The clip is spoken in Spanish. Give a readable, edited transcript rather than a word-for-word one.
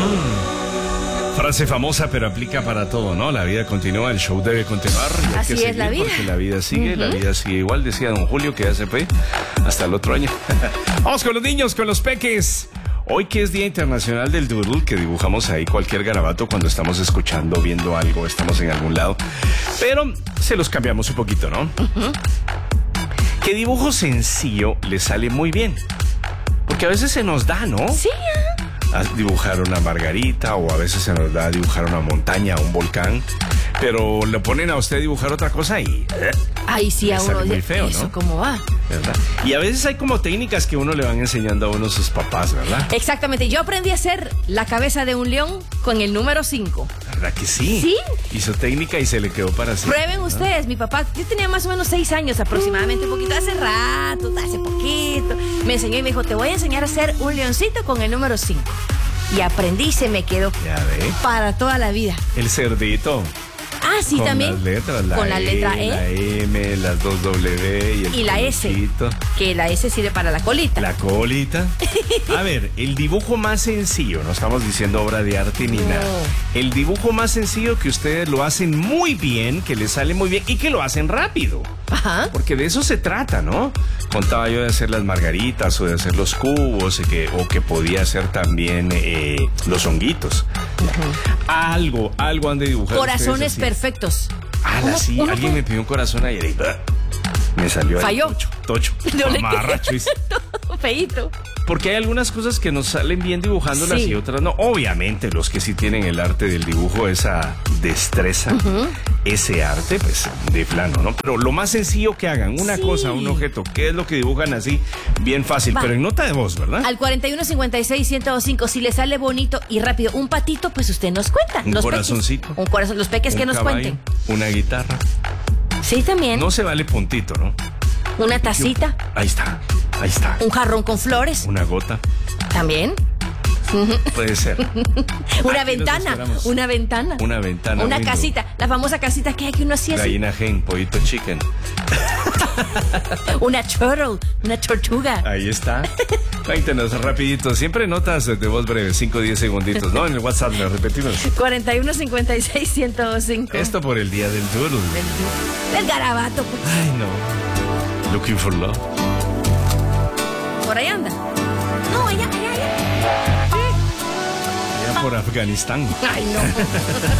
Frase famosa, pero aplica para todo, ¿no? La vida continúa, el show debe continuar. Y hay Así que es la vida. porque la vida sigue, la vida sigue igual, decía don Julio, que ya se fue hasta el otro año. Vamos con los niños, con los peques. Hoy que es Día Internacional del Doodle, que dibujamos ahí cualquier garabato cuando estamos escuchando, viendo algo, estamos en algún lado. Pero se los cambiamos un poquito, ¿no? ¿Qué dibujo sencillo le sale muy bien? Porque a veces se nos da, ¿no? Sí. A dibujar una margarita, o a veces se nos da a dibujar una montaña, un volcán, pero le ponen a usted a dibujar otra cosa y Ahí sí a le sale uno muy feo, eso ¿no? ¿Cómo va? ¿Verdad? Y a veces hay como técnicas que uno le van enseñando a uno sus papás, ¿verdad? Exactamente. Yo aprendí a hacer la cabeza de un león con el número 5. ¿Verdad que sí? Sí. Hizo técnica y se le quedó para siempre. Prueben ustedes. Mi papá, yo tenía más o menos 6 años aproximadamente, un poquito, hace rato, hace poquito. Me enseñó y me dijo, te voy a enseñar a hacer un leoncito con el número 5. Y aprendí y se me quedó Ya ve. para toda la vida. El cerdito. Ah, sí, con también. las letras, con la letra la M, las 2 W y la S. colorcito. Que la S sirve para la colita. La colita. A ver, el dibujo más sencillo, no estamos diciendo obra de arte ni No. nada. El dibujo más sencillo que ustedes lo hacen muy bien, que les sale muy bien y que lo hacen rápido. Ajá. Porque de eso se trata, ¿no? Contaba yo de hacer las margaritas o de hacer los cubos o que podía hacer también los honguitos. Algo han de dibujar. Corazones ustedes así. perfectos. Sí, uno alguien puede- me pidió un corazón ayer y me salió ahí Falló. tocho. No le Mamarracho, dice. Feíto. Porque hay algunas cosas que nos salen bien dibujándolas Sí. y otras no. Obviamente los que sí tienen el arte del dibujo, esa destreza, ese arte, pues de plano, ¿no? Pero lo más sencillo que hagan, una Sí. cosa, un objeto, ¿qué es lo que dibujan así? Bien fácil, Va. pero en nota de voz, ¿verdad? Al 4156-1025, si le sale bonito y rápido un patito, pues usted nos cuenta. Un Los corazoncito. peques, un corazón, los peques Un que nos caballo, cuenten. una guitarra. Sí, también. No se vale puntito, ¿no? Una tacita, Ahí está. un jarrón con flores, Una gota. también. Puede ser. Una Aquí nos ventana, esperamos. una ventana. Una ventana. Una window. casita, la famosa casita que hay que uno hacía así. Gallina hen, pollito chicken. Una turtle, una tortuga. Ahí está. Cuéntenos rapidito. Siempre notas de voz breve, 5 o 10 segunditos, ¿no? En el WhatsApp, lo repetimos. 4156-1025. Esto por el día del doodle. Del garabato, pues. Ay, no. Looking for love. Por ahí anda. No, allá. Ya por Afganistán. Ay, no.